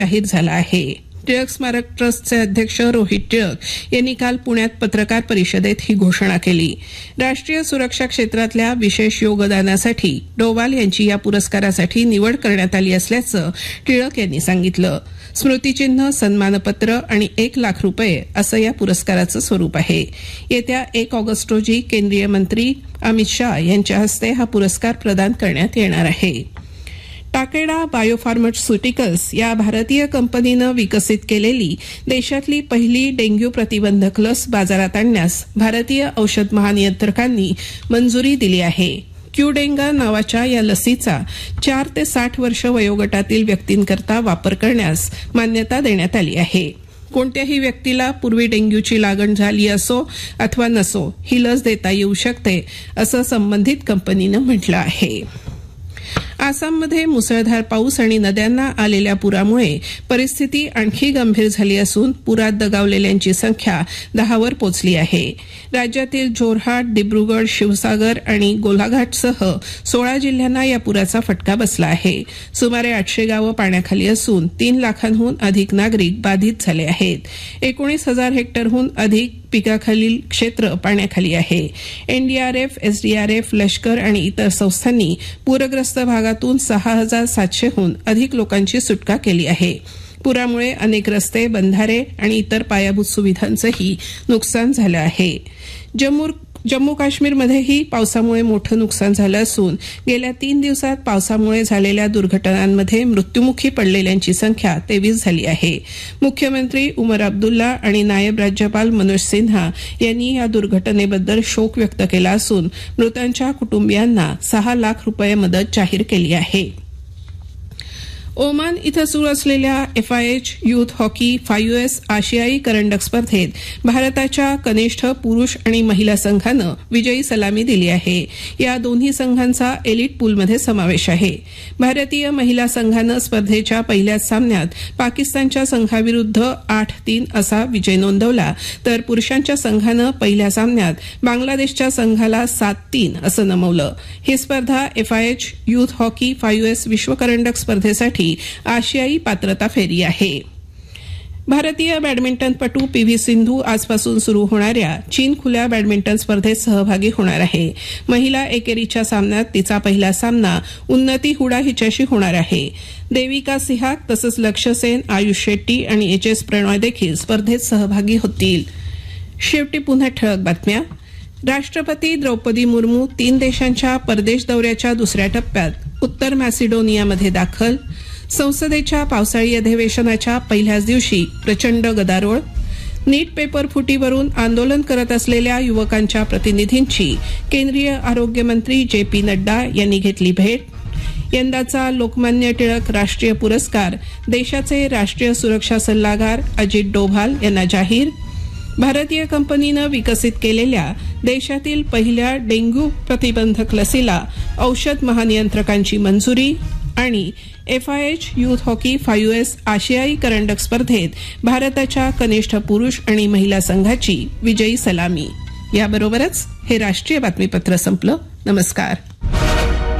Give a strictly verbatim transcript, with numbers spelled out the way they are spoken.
जाहीर झाला आहे. टिळक स्मारक ट्रस्टचे अध्यक्ष रोहित टिळक यांनी काल पुण्यात पत्रकार परिषदेत ही घोषणा केली. राष्ट्रीय सुरक्षा क्षेत्रातल्या विशेष योगदानासाठी डोवाल यांची या पुरस्कारासाठी निवड करण्यात आली असल्याचं टिळक यांनी सांगितलं. स्मृतिचिन्ह, सन्मानपत्र आणि एक लाख रुपये असं या पुरस्काराचं स्वरूप आहे. येत्या एक ऑगस्ट रोजी केंद्रीय मंत्री अमित शाह यांच्या हस्ते हा पुरस्कार प्रदान करण्यात येणार आहे. टाकेडा बायोफार्मास्युटिकल्स या भारतीय कंपनीनं विकसित केलेली देशातली पहिली डेंग्यू प्रतिबंधक लस बाजारात आणण्यास भारतीय औषध महानियंत्रकांनी मंजुरी दिली आहे. क्यूडेंगा नावाच्या या लसीचा चार ते साठ वर्ष वयोगटातील व्यक्तींकरता वापर करण्यास मान्यता देण्यात आली आहे. कोणत्याही व्यक्तीला पूर्वी डेंग्यूची लागण झाली असो अथवा नसो ही लस देता येऊ शकते असं संबंधित कंपनीनं म्हटलं आहे. आसाममध्ये मुसळधार पाऊस आणि नद्यांना आलेल्या पुरामुळे परिस्थिती आणखी गंभीर झाली असून पुरात दगावलेल्यांची संख्या दहावर पोचली आहे. राज्यातील जोरहाट, दिब्रुगड, शिवसागर आणि गोलाघाटसह सोळा जिल्ह्यांना या पुराचा फटका बसला आहे. सुमारे आठशे गावं पाण्याखाली असून तीन लाखांहून अधिक नागरिक बाधित झाले आहेत. एकोणीस हजार हेक्टरहून अधिक पिकाखालील क्षेत्र पाण्याखाली आहे. एनडीआरएफ, एसडीआरएफ, लष्कर आणि इतर संस्थांनी पूरग्रस्त भागातून सहा हजार सातशेहून अधिक लोकांची सुटका केली आहे. पुरामुळे अनेक रस्ते, बंधारे आणि इतर पायाभूत सुविधांचंही नुकसान झालं आहे. जम्मू जम्मू काश्मीरमध्येही पावसामुळे मोठं नुकसान झालं असून गेल्या तीन दिवसात पावसामुळे झालेल्या दुर्घटनांमध्ये मृत्युमुखी पडलेल्यांची संख्या तेवीस झाली आहे. मुख्यमंत्री उमर अब्दुल्ला आणि नायब राज्यपाल मनोज सिन्हा यांनी या दुर्घटनेबद्दल शोक व्यक्त केला असून मृतांच्या कुटुंबियांना सहा लाख रुपये मदत जाहीर केली आहे. ओमान इथं सुरू असलेल्या FIH youth hockey five S आशियाई करंडक स्पर्धेत भारताच्या कनिष्ठ पुरुष आणि महिला संघानं विजयी सलामी दिली आहे. या दोन्ही संघांचा एलिट पूलमध्ये समावेश आहे. भारतीय महिला संघानं स्पर्धेच्या पहिल्याच सामन्यात पाकिस्तानच्या संघाविरुद्ध आठ तीन असा विजय नोंदवला तर पुरुषांच्या संघानं पहिल्या सामन्यात बांगलादेशच्या संघाला सात तीन असं नमवलं. ही स्पर्धा FIH youth hockey five S विश्वकरंडक स्पर्धेसाठी आशियाई पात्रता फेरी आहे. भारतीय बॅडमिंटनपटू पी व्ही सिंधू आजपासून सुरू होणाऱ्या चीन खुल्या बॅडमिंटन स्पर्धेत सहभागी होणार आहे. महिला एकेरीच्या सामन्यात तिचा पहिला सामना उन्नती हुडा हिच्याशी होणार आहे. देविका सिहाग तसंच लक्ष्य सेन, आयुष शेट्टी आणि एच एस प्रणॉय देखील स्पर्धेत सहभागी होतील. शेवटी पुन्हा ठळक बातम्या. राष्ट्रपती द्रौपदी मुर्मू तीन देशांच्या परदेश दौऱ्याच्या दुसऱ्या टप्प्यात उत्तर मॅसिडोनियामध्ये दाखल. संसदेच्या पावसाळी अधिवेशनाच्या पहिल्याच दिवशी प्रचंड गदारोळ. नीट पेपर फुटीवरून आंदोलन करत असलेल्या युवकांच्या प्रतिनिधींची केंद्रीय आरोग्यमंत्री जे पी नड्डा यांनी घेतली भेट. यंदाचा लोकमान्य टिळक राष्ट्रीय पुरस्कार देशाचे राष्ट्रीय सुरक्षा सल्लागार अजित डोभाल यांना जाहीर. भारतीय कंपनीनं विकसित केलेल्या देशातील पहिल्या डेंग्यू प्रतिबंधक लसीला औषध महानियंत्रकांची मंजुरी. आणि FIH youth hockey five S आशियाई करंडक स्पर्धेत भारताच्या कनिष्ठ पुरुष आणि महिला संघाची विजयी सलामी. याबरोबरच हे राष्ट्रीय बातमीपत्र संपलं. नमस्कार.